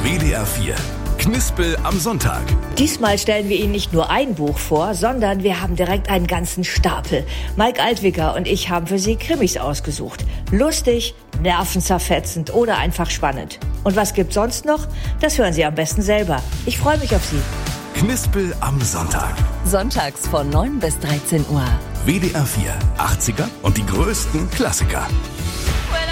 WDR 4. Knispel am Sonntag. Diesmal stellen wir Ihnen nicht nur ein Buch vor, sondern wir haben direkt einen ganzen Stapel. Mike Altwicker und ich haben für Sie Krimis ausgesucht. Lustig, nervenzerfetzend oder einfach spannend. Und was gibt's sonst noch? Das hören Sie am besten selber. Ich freue mich auf Sie. Knispel am Sonntag. Sonntags von 9 bis 13 Uhr. WDR 4. 80er und die größten Klassiker.